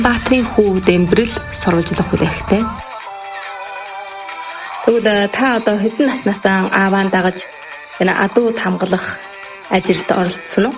Баатрийн хүү Дэмбэрэл сурвалжлах хүлээхтэй. Тэгвэл та одоо хэдэн наснасаа ааваа дагаж энэ адууд хамгаалах ажилд оролцсон уу?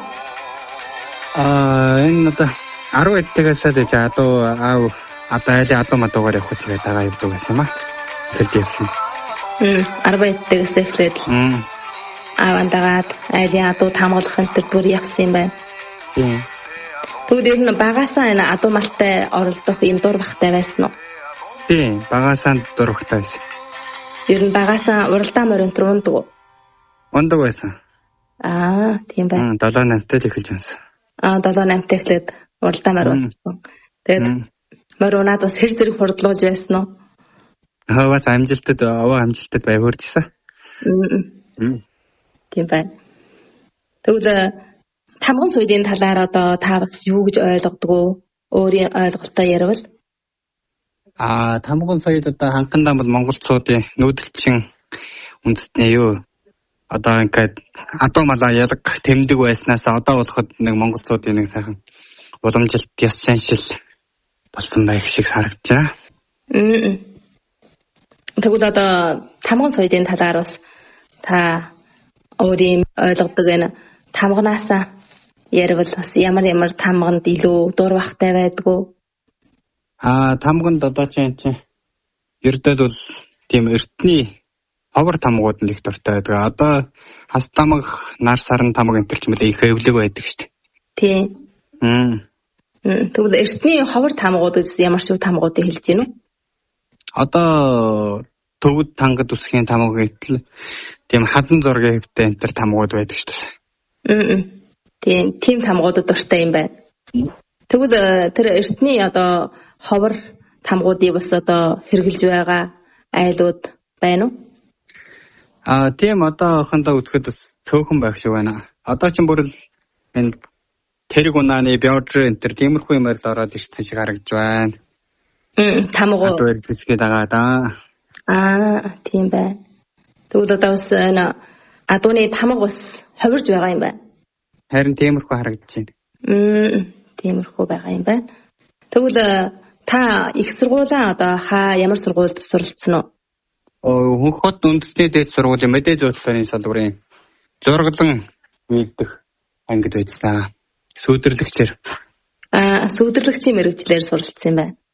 Энэ одоо 10 эдтэйгээс л адуу аав айлын адуу мадуугаар явах тэгээд дагаа явдаг байсан юм аа. Эхэлж явсан. 10 эдтэйгээс эхлээд ааваа дагаад айлын адууд хамгаалах энэ төр бүр явсан юм байна. Тэгвэл ер нь багаасаа энэ адуу малтай оролдох юм дур бахтай байсан уу? Тийм, багаасаа дур бахтай байсан. Ер нь багаасаа уралдаан моринтер ундаг уу? Ундаг байсан. Тийм байна. 7-8-тай л эхэлж байсан. 7-8-тай эхлээд уралдаан моринтер. Тэгээд моринад бас хэр зэрэг хурдлуулж байсан уу? Бас амжилтад бай хурдсан. Тийм байна. Тэгвэл тамган суйдын талаар одоо та бас юу гэж ойлгодог вэ? Өөрийн ойлголтоо ярил. Тамган соёл одоо ханхандаа бол монголчуудын нүүдэлчин үндэстний юу одоо ингээд адуу малаа ялаг тэмдэг байснаас одоо болоход нэг монголчуудын нэг сайхан уламжилт ёс заншил болсон байх шиг харагдаж байна. Тэгвэл одоо тамган соёлын талаар бас та өөрийн ойлгодог энэ тамганаасаа ярил бас ямар тамганд илүү дур бахтай байдгүй. Тамганд одоо чинь ердөө бол тийм эртний ховор тамгууд нэг дуртай байдаг. Одоо хас тамга, нар сарн тамга энэ ч юм уу их эвлэг байдаг шүү дээ. Тийм. Тэгвэл эртний ховор тамгууд ямар шиг тамгуудыг хэлж гинэ үү? Одоо төвд тангад үсгийн тамга гэтэл тийм хадан зургийн хөвтэй энэ төр тамгууд байдаг шүү дээ. Тийм тамгуудад дуртай юм байна. Тэгвэл тэр эртний одоо ховор тамгуудыг бас одоо хэрэгжилж байгаа айлууд байна уу? Тийм одоохондоо үзэхэд бас цөөхөн байх шиг байна. Одоо ч бүр л энэ тэрэг унааны бёдр энэ төр тиймэрхүү юмар л ороод ирсэн шиг харагдж байна. Тамгуу. Одоо иргэсгээ дагаад тийм байна. Тэгвэл одоо бас энэ адууны тамга бас ховирж байгаа юм байна. Харин тиймэрхүү харагдаж байна. Тиймэрхүү байгаа юм байна. Тэгвэл та их сургуулаа одоо ямар сургуульд суралцсан уу? Хөнхөд үндэсний дээд сургуулийн мэдээ зөвлөлийн салбарын зурглан үйлдэх ангид байжсан. Сүйдэрлэгчээр. Сүйдэрлэгчийн мэргэжлэр суралцсан юм байна.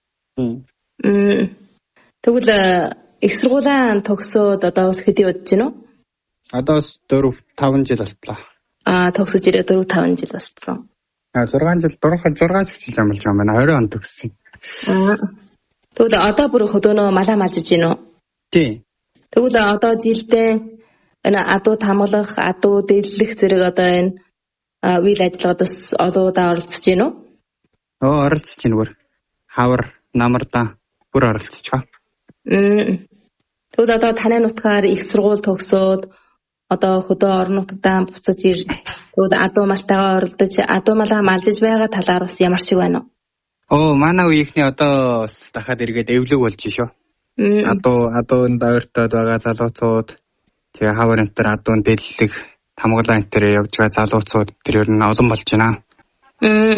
Тэгвэл их сургуулаа төгсөөд одоо бас хэдий удаж байна уу? Одоо бас 4-5 жил болтлоо. Төгсөж ирээд 4-5 жил болцсон. 6 жил юм болж байгаа юм байна. 20 он төгссөн. Тэгвэл одоо бүр хөдөөнөө малаа малжиж гин үү? Тийм. Тэгвэл одоо жилдээ энэ адуу тамгалах, адуу дэрлэх зэрэг одоо энэ үйл ажиллагаанд бас олоодаа оролцож гин үү? Оролцож гин бүр. Хавар, намарда бүр оролцож байгаа. Тэгвэл одоо танай нутгаар их сургууль төгсөөд одоо хөдөө орон нутгадаа буцаж ирж тэгвэл адуу малтайгаа оролдож адуу малаа малжиж байгаа талаар бас ямар шиг байна уу? Манай үеийнхний одоо дахиад эргээд эвлэг болж шүү. Адуунд ойртоод байгаа залуучууд тэгээ хавар энэ төр адуун дэллэг тамгалаа энэ төр явж байгаа залуучууд тэр ер нь олон болж байна.